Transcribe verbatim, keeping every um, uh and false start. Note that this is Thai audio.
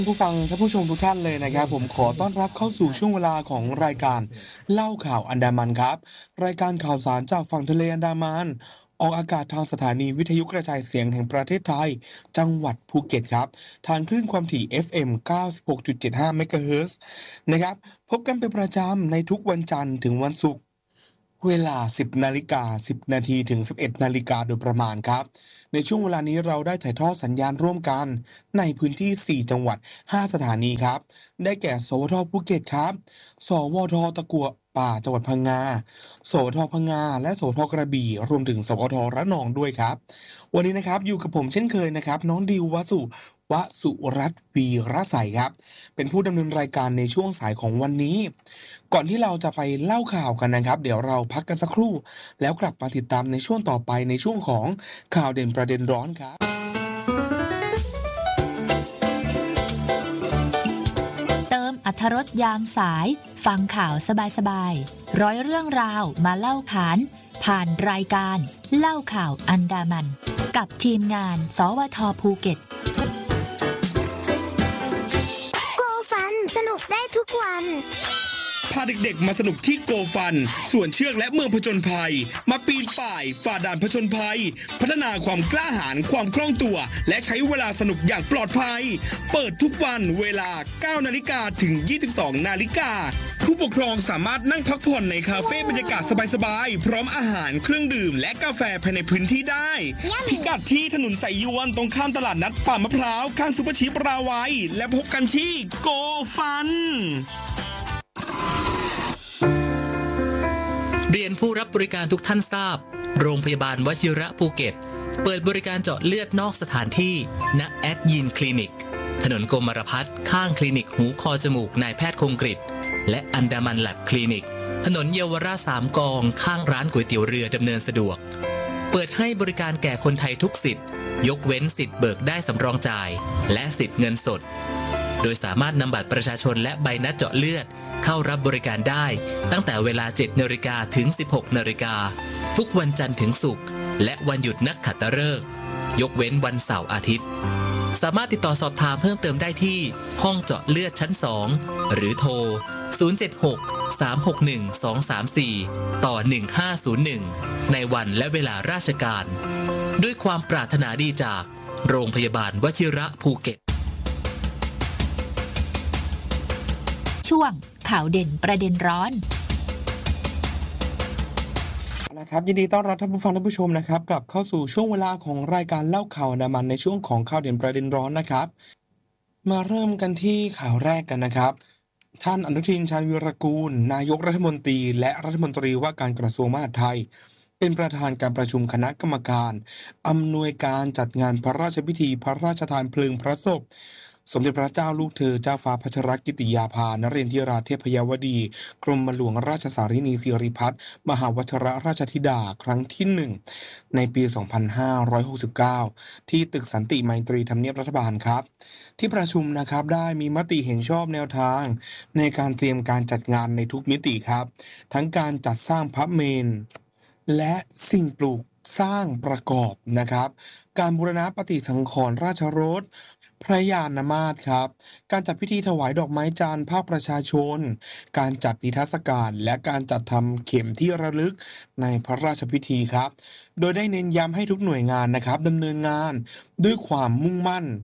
ผู้ฟังท่านผู้ชมทุกท่านเลยนะครับผมขอต้อนรับเข้าสู่ช่วงเวลาของรายการเล่าข่าวอันดามันครับรายการข่าวสารจากฝั่งทะเลอันดามันออกอากาศทางสถานีวิทยุกระจายเสียงแห่งประเทศไทยจังหวัดภูเก็ตครับทางคลื่นความถี่ เอฟ เอ็ม เก้าสิบหกจุดเจ็ดห้า เมกะเฮิรตซ์นะครับพบกันเป็นประจำในทุกวันจันทร์ถึงวันศุกร์เวลา สิบนาฬิกาสิบนาทีถึง สิบเอ็ดนาฬิกาโดยประมาณครับในช่วงเวลานี้เราได้ถ่ายทอดสัญญาณร่วมกันในพื้นที่ สี่ จังหวัด ห้า สถานีครับได้แก่สวทภูเก็ตครับสวทตะกั่วป่าจังหวัดพังงาสวทพังงาและสวทกระบี่รวมถึงสวทระนองด้วยครับวันนี้นะครับอยู่กับผมเช่นเคยนะครับน้องดิววสุวสุรัตน์วีรใสครับเป็นผู้ดำเนินรายการในช่วงสายของวันนี้ก่อนที่เราจะไปเล่าข่าวกันนะครับเดี๋ยวเราพักกันสักครู่แล้วกลับมาติดตามในช่วงต่อไปในช่วงของข่าวเด่นประเด็นร้อนครับเติมอรรถรสยามสายฟังข่าวสบายๆร้อยเรื่องราวมาเล่าขานผ่านรายการเล่าข่าวอันดามันกับทีมงานสวทภูเก็ตโกฟันสนุกได้ทุกวันพาเด็กๆมาสนุกที่โกฟันส่วนเชือกและเมืองผจญภัยมาปีนป่ายฝ่าด่านผจญภัยพัฒนาความกล้าหาญความคล่องตัวและใช้เวลาสนุกอย่างปลอดภัยเปิดทุกวันเวลา เก้านาฬิกาถึง ยี่สิบสองนาฬิกาผู้ปกครองสามารถนั่งพักผ่อนในคาเฟ่บรรยากาศสบายๆพร้อมอาหารเครื่องดื่มและกาแฟภายในพื้นที่ได้พิกัดที่ถนนสายยวนตรงข้ามตลาดนัดป่ามะพร้าวข้างซุปเปอร์ชีพราวัยและพบกันที่โกฟันเรียนผู้รับบริการทุกท่านทราบโรงพยาบาลวชิระภูเก็ตเปิดบริการเจาะเลือดนอกสถานที่ณแอดยีนคลินิกถนนกรมรพัฒน์ข้างคลินิกหูคอจมูกนายแพทย์คงกฤษและอันดามันแลบคลินิกถนนเยาวราชสามกองข้างร้านก๋วยเตี๋ยวเรือดำเนินสะดวกเปิดให้บริการแก่คนไทยทุกสิทธิ์ยกเว้นสิทธิ์เบิกได้สำรองจ่ายและสิทธิ์เงินสดโดยสามารถนำบัตรประชาชนและใบนัดเจาะเลือดเข้ารับบริการได้ตั้งแต่เวลา เจ็ดนาฬิกาถึง สิบหกนาฬิกาทุกวันจันทร์ถึงศุกร์และวันหยุดนักขัตฤกษ์ยกเว้นวันเสาร์อาทิตย์สามารถติดต่อสอบถามเพิ่มเติมได้ที่ห้องเจาะเลือดชั้นสองหรือโทรศูนย์ เจ็ด หก สาม หก หนึ่ง สอง สาม สี่ต่อหนึ่งห้าศูนย์หนึ่งในวันและเวลาราชการด้วยความปรารถนาดีจากโรงพยาบาลวชิระภูเก็ตช่วงข่าวเด่นประเด็นร้อนนะครับยินดีต้อนรับท่านผู้ฟังท่านผู้ชมนะครับกลับเข้าสู่ช่วงเวลาของรายการเล่าข่าวอันดามันในช่วงของข่าวเด่นประเด็นร้อนนะครับมาเริ่มกันที่ข่าวแรกกันนะครับท่านอนุทินชาญวีรกูลนายกรัฐมนตรีและรัฐมนตรีว่าการกระทรวงมหาดไทยเป็นประธานการประชุมคณะกรรมการอำนวยการจัดงานพระราชพิธีพระราชทานเพลิงพระศพสมเด็จพระเจ้าลูกเธอเจ้าฟ้าพัชรกิติยาภานเรนทิราเทพยวดีกรมหลวงราชสารินีสิริพัฒน์มหาวชิรราชธิดาครั้งที่หนึ่งในปี สองพันห้าร้อยหกสิบเก้า ที่ตึกสันติไมตรีทำเนียบรัฐบาลครับที่ประชุมนะครับได้มีมติเห็นชอบแนวทางในการเตรียมการจัดงานในทุกมิติครับทั้งการจัดสร้างพระเมรุและสิ่งปลูกสร้างประกอบนะครับการบูรณะปฏิสังขรณ์ราชรถพระยานมาศครับการจัดพิธีถวายดอกไม้จันทร์ภาคประชาชนการจัดนิทรรศการและการจัดทำเข็มที่ระลึกในพระราชพิธีครับโดยได้เน้นย้ำให้ทุกหน่วยงานนะครับดำเนินงานด้วยความมุ่งมั่น